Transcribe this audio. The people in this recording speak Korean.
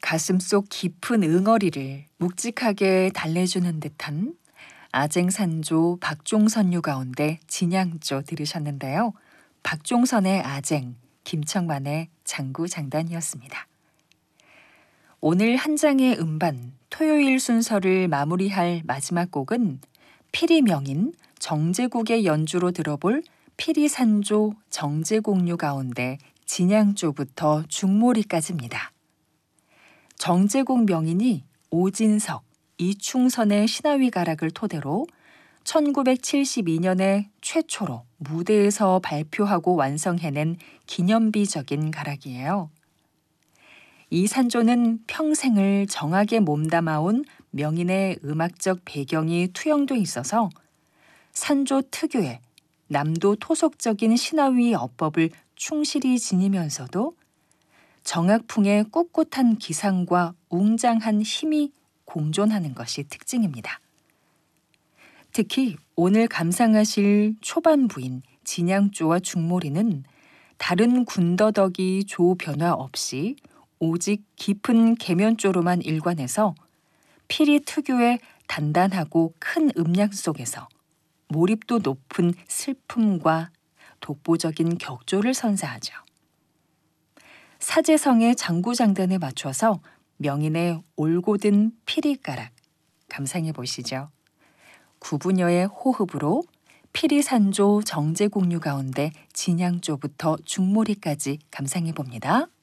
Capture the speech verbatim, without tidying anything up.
가슴속 깊은 응어리를 묵직하게 달래주는 듯한 아쟁산조 박종선류 가운데 진양조 들으셨는데요. 박종선의 아쟁, 김청만의 장구장단이었습니다. 오늘 한 장의 음반, 토요일 순서를 마무리할 마지막 곡은 피리명인 정제국의 연주로 들어볼 피리산조 정제곡류 가운데 진양조부터 중모리까지입니다. 정제곡 명인이 오진석, 이충선의 신하위 가락을 토대로 천구백칠십이 년에 최초로 무대에서 발표하고 완성해낸 기념비적인 가락이에요. 이 산조는 평생을 정하게 몸담아온 명인의 음악적 배경이 투영돼 있어서 산조 특유의 남도 토속적인 신하위 어법을 충실히 지니면서도 정악풍의 꿋꿋한 기상과 웅장한 힘이 공존하는 것이 특징입니다. 특히 오늘 감상하실 초반부인 진양조와 중모리는 다른 군더더기 조 변화 없이 오직 깊은 계면조로만 일관해서 피리 특유의 단단하고 큰 음량 속에서 몰입도 높은 슬픔과 독보적인 격조를 선사하죠. 사제성의 장구장단에 맞춰서 명인의 올곧은 피리가락 감상해 보시죠. 구부녀의 호흡으로 피리산조 정제곡류 가운데 진양조부터 중모리까지 감상해 봅니다.